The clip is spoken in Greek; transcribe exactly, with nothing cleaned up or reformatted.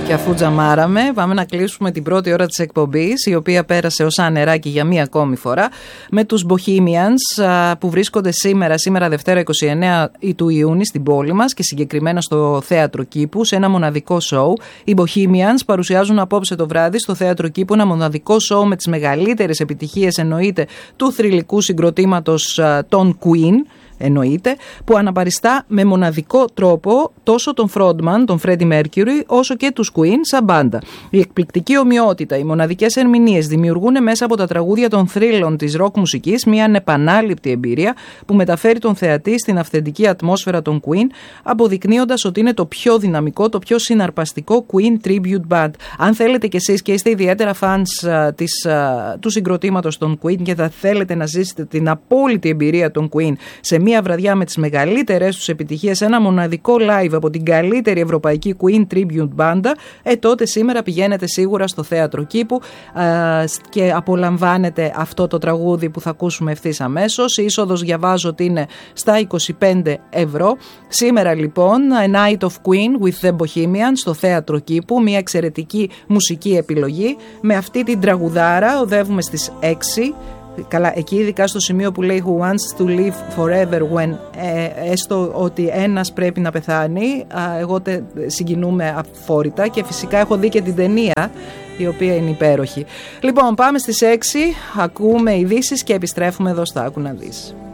Και αφού τζαμάραμε, πάμε να κλείσουμε την πρώτη ώρα της εκπομπής, η οποία πέρασε ως ανεράκι για μία ακόμη φορά, με τους Bohemians που βρίσκονται σήμερα, σήμερα Δευτέρα είκοσι εννέα του Ιούνιου στην πόλη μας και συγκεκριμένα στο Θέατρο Κήπου, σε ένα μοναδικό σοου. Οι Bohemians παρουσιάζουν απόψε το βράδυ στο Θέατρο Κήπου ένα μοναδικό σοου με τις μεγαλύτερες επιτυχίες, εννοείται, του θρυλικού συγκροτήματος των Queen. Εννοείται, που αναπαριστά με μοναδικό τρόπο τόσο τον frontman, τον Freddie Mercury, όσο και τους Queen σαν μπάντα. Η εκπληκτική ομοιότητα, οι μοναδικές ερμηνείες δημιουργούν μέσα από τα τραγούδια των θρύλων της rock μουσικής μια ανεπανάληπτη εμπειρία που μεταφέρει τον θεατή στην αυθεντική ατμόσφαιρα των Queen, αποδεικνύοντας ότι είναι το πιο δυναμικό, το πιο συναρπαστικό Queen tribute band. Αν θέλετε κι εσείς και είστε ιδιαίτερα fans uh, της, uh, του συγκροτήματος των Queen και θα θέλετε να ζήσετε την απόλυτη εμπειρία των Queen σε μια μια βραδιά με τις μεγαλύτερες τους επιτυχίες, ένα μοναδικό live από την καλύτερη ευρωπαϊκή Queen Tribute μπάντα, ε, τότε σήμερα πηγαίνετε σίγουρα στο Θέατρο Κήπου ε, και απολαμβάνετε αυτό το τραγούδι που θα ακούσουμε ευθύς αμέσως. Η είσοδος διαβάζω ότι είναι στα είκοσι πέντε ευρώ. Σήμερα λοιπόν, A Night of Queen with the Bohemians στο Θέατρο Κήπου, μια εξαιρετική μουσική επιλογή. Με αυτή την τραγουδάρα οδεύουμε στις έξι. Καλά, εκεί ειδικά στο σημείο που λέει Who wants to live forever when, ε, έστω ότι ένας πρέπει να πεθάνει, α, εγώ τε, συγκινούμε αφόρητα και φυσικά έχω δει και την ταινία, η οποία είναι υπέροχη. Λοιπόν, πάμε στις έξι, ακούμε ειδήσεις και επιστρέφουμε εδώ στα Άκου να δεις.